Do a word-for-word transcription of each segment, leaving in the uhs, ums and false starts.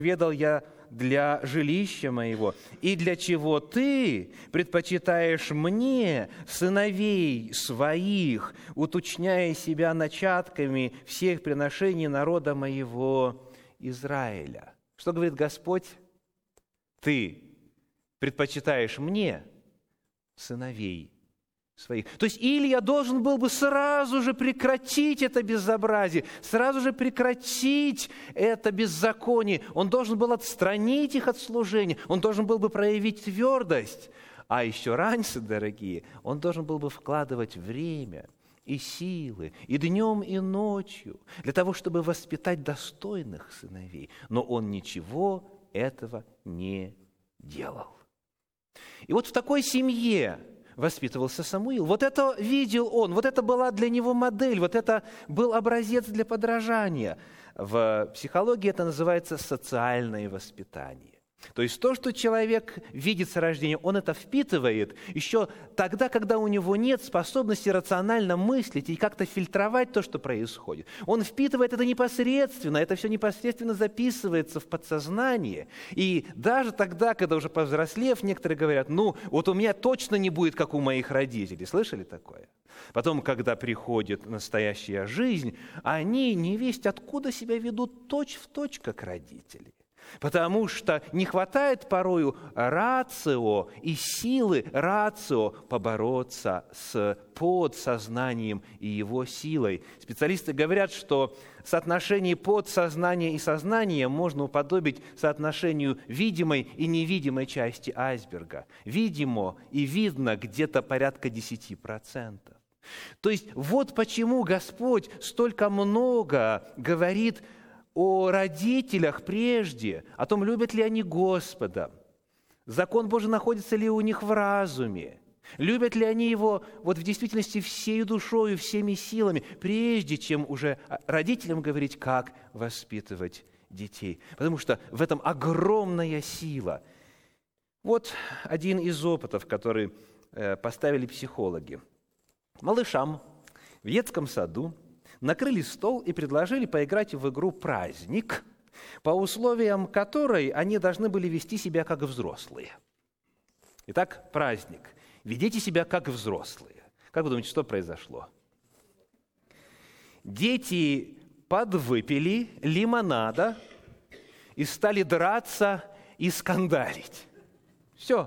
ведал я для жилища моего, и для чего ты предпочитаешь мне сыновей своих, уточняя себя начатками всех приношений народа моего Израиля». Что говорит Господь? Ты предпочитаешь мне сыновей своих. То есть Илия должен был бы сразу же прекратить это безобразие, сразу же прекратить это беззаконие. Он должен был отстранить их от служения, он должен был бы проявить твердость. А еще раньше, дорогие, он должен был бы вкладывать время и силы, и днем, и ночью, для того, чтобы воспитать достойных сыновей. Но он ничего этого не делал. И вот в такой семье воспитывался Самуил. Вот это видел он, вот это была для него модель, вот это был образец для подражания. В психологии это называется социальное воспитание. То есть то, что человек видит с рождения, он это впитывает еще тогда, когда у него нет способности рационально мыслить и как-то фильтровать то, что происходит. Он впитывает это непосредственно, это все непосредственно записывается в подсознание. И даже тогда, когда уже повзрослев, некоторые говорят: ну, вот у меня точно не будет, как у моих родителей. Слышали такое? Потом, когда приходит настоящая жизнь, они невесть откуда себя ведут точь-в-точь, как родители. Потому что не хватает порою рацио и силы рацио побороться с подсознанием и его силой. Специалисты говорят, что соотношение подсознания и сознания можно уподобить соотношению видимой и невидимой части айсберга. Видимо и видно где-то порядка десять процентов. То есть вот почему Господь столько много говорит о родителях прежде, о том, любят ли они Господа, закон Божий находится ли у них в разуме, любят ли они Его вот в действительности всей душою, всеми силами, прежде чем уже родителям говорить, как воспитывать детей. Потому что в этом огромная сила. Вот один из опытов, который поставили психологи. Малышам в детском саду накрыли стол и предложили поиграть в игру «Праздник», по условиям которой они должны были вести себя как взрослые. Итак, праздник. Ведите себя как взрослые. Как вы думаете, что произошло? Дети подвыпили лимонада и стали драться и скандалить. Все.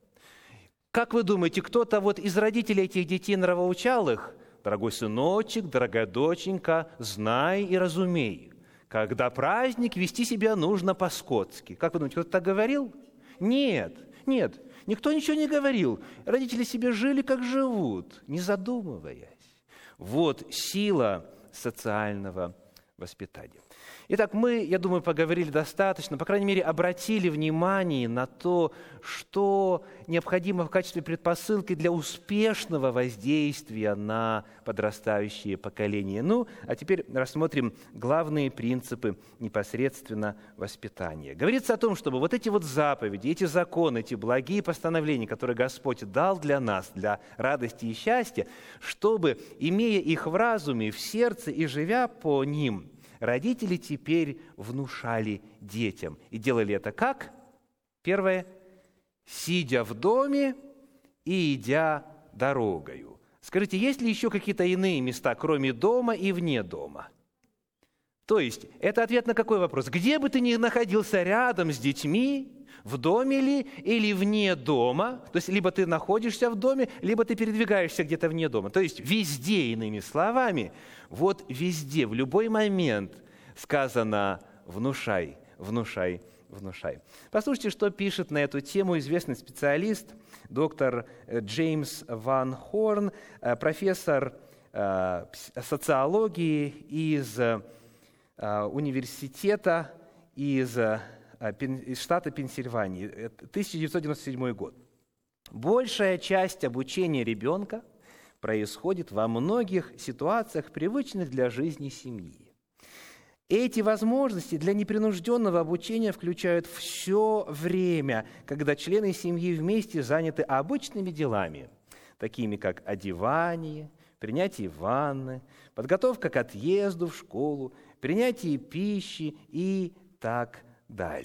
Как вы думаете, кто-то вот из родителей этих детей нравоучал их? Дорогой сыночек, дорогая доченька, знай и разумей, когда праздник, вести себя нужно по-скотски. Как вы думаете, кто-то так говорил? Нет, нет, никто ничего не говорил. Родители себе жили, как живут, не задумываясь. Вот сила социального воспитания. Итак, мы, я думаю, поговорили достаточно, по крайней мере, обратили внимание на то, что необходимо в качестве предпосылки для успешного воздействия на подрастающее поколение. Ну, а теперь рассмотрим главные принципы непосредственно воспитания. Говорится о том, чтобы вот эти вот заповеди, эти законы, эти благие постановления, которые Господь дал для нас, для радости и счастья, чтобы, имея их в разуме, в сердце и живя по ним, родители теперь внушали детям. И делали это как? Первое. Сидя в доме и идя дорогою. Скажите, есть ли еще какие-то иные места, кроме дома и вне дома? То есть, это ответ на какой вопрос? Где бы ты ни находился рядом с детьми, в доме ли или вне дома, то есть, либо ты находишься в доме, либо ты передвигаешься где-то вне дома. То есть, везде, иными словами, вот везде, в любой момент сказано «внушай, внушай, внушай». Послушайте, что пишет на эту тему известный специалист, доктор Джеймс Ван Хорн, профессор социологии из университета из, из штата Пенсильвания, тысяча девятьсот девяносто седьмой год. Большая часть обучения ребенка происходит во многих ситуациях, привычных для жизни семьи. Эти возможности для непринужденного обучения включают все время, когда члены семьи вместе заняты обычными делами, такими как одевание, принятие ванны, подготовка к отъезду в школу, принятие пищи и так далее.